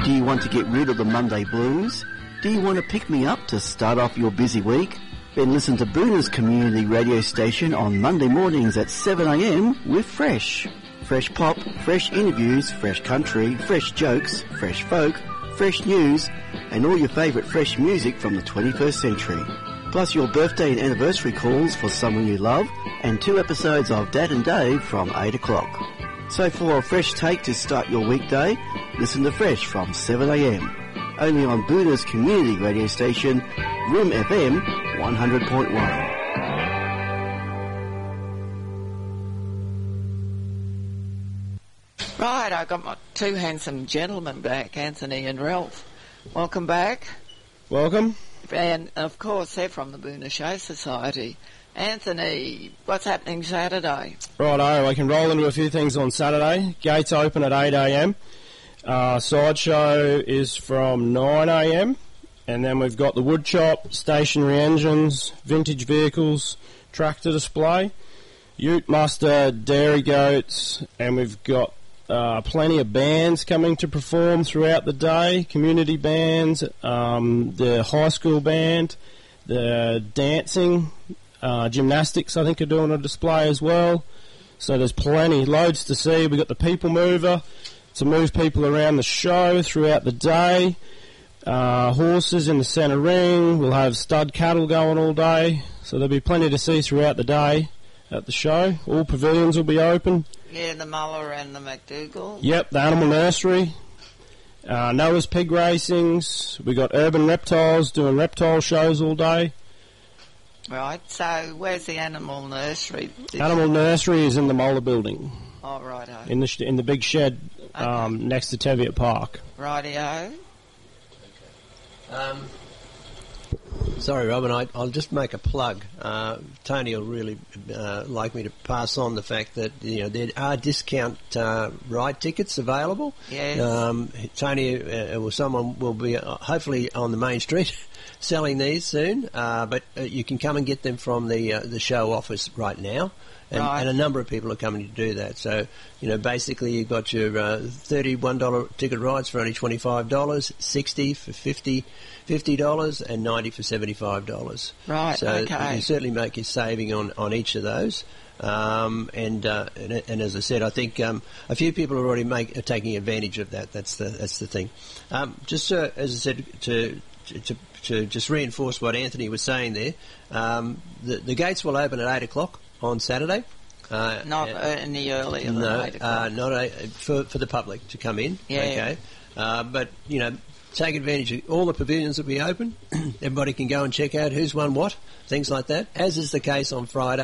Do you want to get rid of the Monday blues? Do you want to pick me up to start off your busy week? Then listen to Boona's community radio station on Monday mornings at 7am with Fresh. Fresh pop, fresh interviews, fresh country, fresh jokes, fresh folk, fresh news, and all your favourite fresh music from the 21st century. Plus your birthday and anniversary calls for someone you love, and 2 episodes of Dad and Dave from 8 o'clock. So for a fresh take to start your weekday, listen to Fresh from 7am. Only on Boona's community radio station, Room FM 100.1. Right, I got my 2 handsome gentlemen back, Anthony and Ralph. Welcome back. Welcome. And, of course, they're from the Boona Show Society. Anthony, what's happening Saturday? Righto, I can roll into a few things on Saturday. Gates open at 8am. Sideshow is from 9am. And then we've got the wood chop, stationary engines, vintage vehicles, tractor display, ute muster, dairy goats, and we've got plenty of bands coming to perform throughout the day, community bands, the high school band, the dancing, gymnastics I think are doing a display as well. So there's plenty, loads to see. We've got the people mover to move people around the show throughout the day. Horses in the centre ring. We'll have stud cattle going all day. So there'll be plenty to see throughout the day at the show. All pavilions will be open. Yeah, the Muller and the McDougall. Yep, the animal nursery. Noah's pig racings. We got urban reptiles doing reptile shows all day. Right, so where's the animal nursery? Animal nursery is in the Mola building. Oh, righto. In the big shed next to Teviot Park. Rightio. Sorry, Robin, I'll just make a plug. Tony will really like me to pass on the fact that there are discount ride tickets available. Yes. Tony or someone will be hopefully on the main street selling these soon, but you can come and get them from the show office right now. And a number of people are coming to do that. So, basically you've got your $31 ticket rides for only $25, $60 for $50, and $90 for $75. Right, so okay. You can certainly make your saving on each of those. And as I said, I think a few people are already taking advantage of that. That's the thing. Just as I said, to just reinforce what Anthony was saying there, the gates will open at 8 o'clock on Saturday. Not any earlier than 8 o'clock. Not for the public to come in. Yeah. Okay. But, take advantage of all the pavilions that we open. Everybody can go and check out who's won what, things like that, as is the case on Friday.